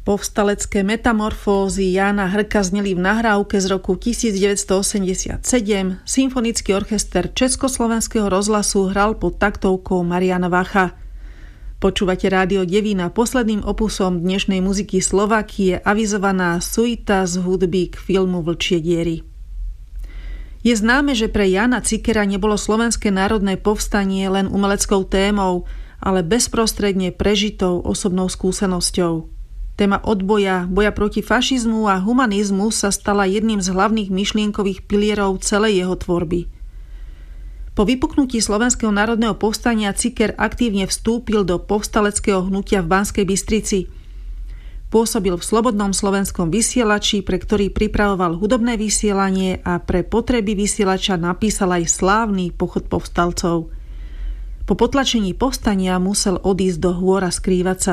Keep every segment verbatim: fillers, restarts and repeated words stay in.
Povstalecké metamorfózy Jána Hrka zneli v nahrávke z roku devätnásťstoosemdesiatsedem. Symfonický orchester Československého rozhlasu hral pod taktovkou Mariana Vacha. Počúvate Rádio Devín a posledným opusom dnešnej muziky Slovákie je avizovaná suita z hudby k filmu Vlčie diery. Je známe, že pre Jána Cikera nebolo Slovenské národné povstanie len umeleckou témou, ale bezprostredne prežitou osobnou skúsenosťou. Téma odboja, boja proti fašizmu a humanizmu sa stala jedným z hlavných myšlienkových pilierov celej jeho tvorby. Po vypuknutí Slovenského národného povstania Ciker aktívne vstúpil do povstaleckého hnutia v Banskej Bystrici. Pôsobil v Slobodnom slovenskom vysielači, pre ktorý pripravoval hudobné vysielanie a pre potreby vysielača napísal aj slávny Pochod povstalcov. Po potlačení povstania musel odísť do hôr a skrývať sa.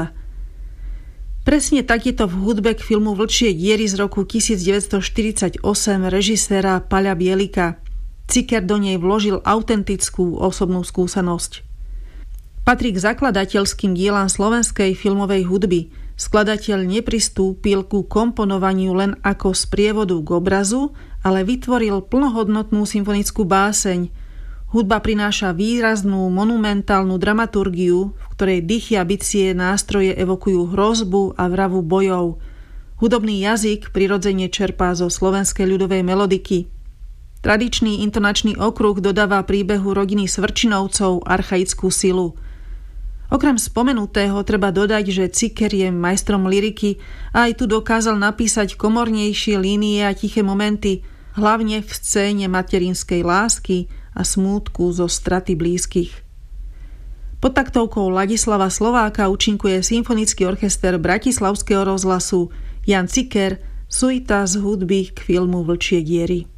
Presne tak je to v hudbe k filmu Vlčie diery z roku devätnásťstoštyridsaťosem režiséra Paľa Bielika. Ciker do nej vložil autentickú osobnú skúsenosť. Patrí k zakladateľským dielam slovenskej filmovej hudby. Skladateľ nepristúpil ku komponovaniu len ako sprievodu k obrazu, ale vytvoril plnohodnotnú symfonickú báseň. Hudba prináša výraznú monumentálnu dramaturgiu, v ktorej dychy a bicie nástroje evokujú hrozbu a vravu bojov. Hudobný jazyk prirodzene čerpá zo slovenskej ľudovej melodiky. Tradičný intonačný okruh dodáva príbehu rodiny Svrčinovcov archaickú silu. Okrem spomenutého treba dodať, že Ciker je majstrom lyriky a aj tu dokázal napísať komornejšie línie a tiché momenty, hlavne v scéne materinskej lásky a smútku zo straty blízkych. Pod taktovkou Ladislava Slováka účinkuje Symfonický orchester Bratislavského rozhlasu Ján Ciker, suita z hudby k filmu Vlčie diery.